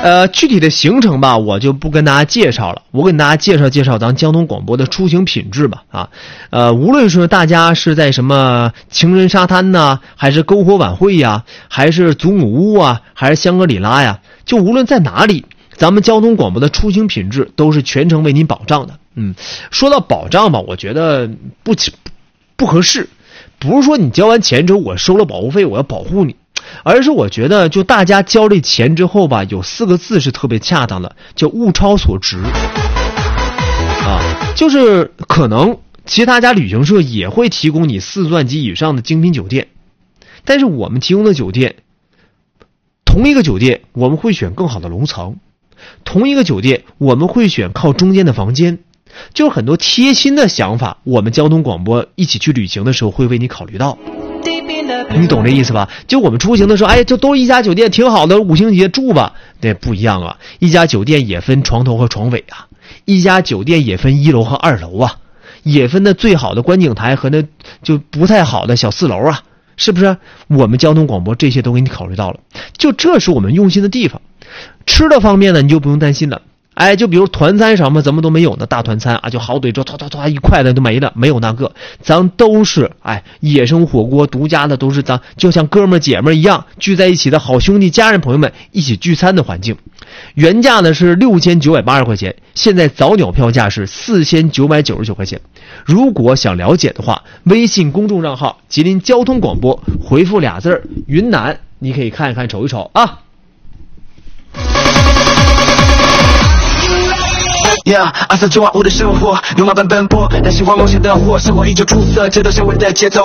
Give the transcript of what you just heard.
具体的行程吧，我就不跟大家介绍了，我跟大家介绍咱交通广播的出行品质吧。无论是大家是在什么情人沙滩呐，还是篝火晚会呀，还是祖母屋啊，还是香格里拉呀，就无论在哪里，咱们交通广播的出行品质都是全程为您保障的。说到保障吧，我觉得不合适，不是说你交完钱之后我收了保护费我要保护你，而是我觉得就大家交这钱之后吧，有4个字是特别恰当的，叫物超所值就是可能其他家旅行社也会提供你4钻级以上的精品酒店，但是我们提供的酒店，同一个酒店我们会选更好的楼层，同一个酒店我们会选靠中间的房间，就是很多贴心的想法，我们交通广播一起去旅行的时候会为你考虑到。你懂这意思吧？就我们出行的时候，这都是一家酒店挺好的5星级住吧，那不一样啊。一家酒店也分床头和床尾啊，一家酒店也分1楼和2楼啊，也分那最好的观景台和那就不太好的小4楼啊，是不是？我们交通广播这些都给你考虑到了，就这是我们用心的地方。吃的方面呢，你就不用担心了。就比如团餐什么怎么都没有呢，大团餐就好怼着唰一块的就没了，没有那个，咱都是野生火锅独家的，都是咱就像哥们姐们一样聚在一起的好兄弟家人朋友们一起聚餐的环境。原价呢是6980块钱，现在早鸟票价是4999块钱。如果想了解的话，微信公众账号吉林交通广播回复俩字云南，你可以看一看瞅一瞅啊。 二三九晚五的生活，牛马奔波，但希望梦想的火，生活依旧出色，这都是我的节奏。